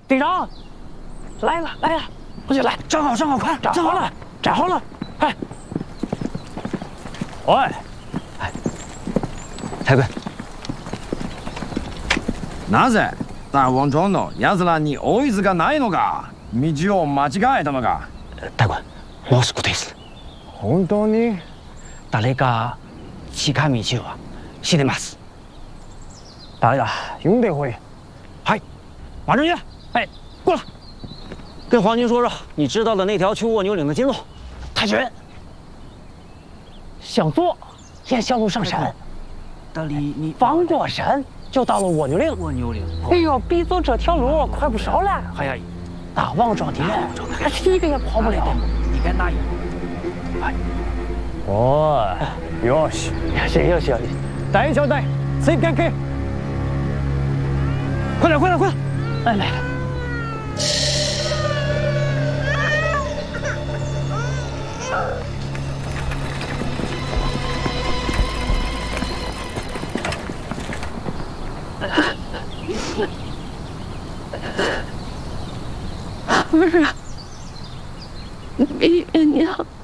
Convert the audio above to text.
队长，来了，快去来，站好，快，站好了，快！喂，太君， なぜ大王朝の奴らに追いつかないのか？道を間違えたのか？ 太君、もうすぐです。 本当に？ 誰か近道は知ります。誰だ？兄弟会。嗨，马正月，哎，过来，跟皇军说说你知道的那条去卧牛岭的近路。太君，向左，沿小路上山，翻过山就到了卧牛岭。哎呦，比走这条路快不少了。哎呀，大王庄田，他一个也跑不了。你该哪一步？哎。 おい、よし。 行， 大小隊、追加系。快点！ 来。 不是，别原谅。